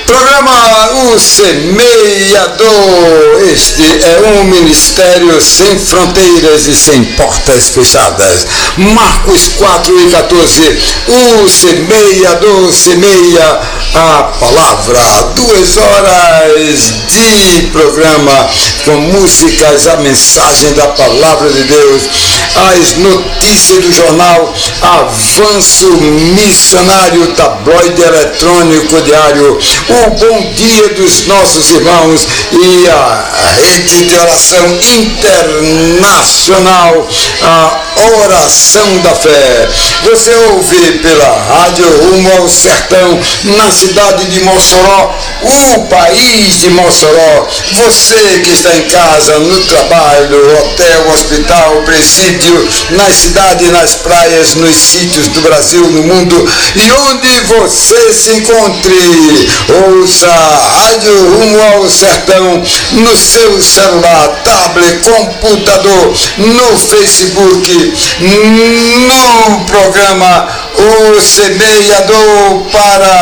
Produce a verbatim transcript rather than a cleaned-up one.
Programa O Semeador. Este é um ministério sem fronteiras e sem portas fechadas. Marcos quatro e quatorze. O semeador semeia a palavra. Duas horas de programa com músicas, a mensagem da palavra de Deus, as notícias do jornal Avanço Missionário, tabloide eletrônico diário, o bom dia dos nossos irmãos e a rede de oração internacional, a oração da fé. Você ouve pela rádio Rumo ao Sertão, na cidade de Mossoró, o país de Mossoró. Você que está em casa, no trabalho, hotel, hospital, presídio, nas cidades, nas praias, nos sítios do Brasil, no mundo e onde você se encontre, ouça a rádio Rumo ao Sertão no seu celular, tablet, computador, no Facebook, no programa O Semeador para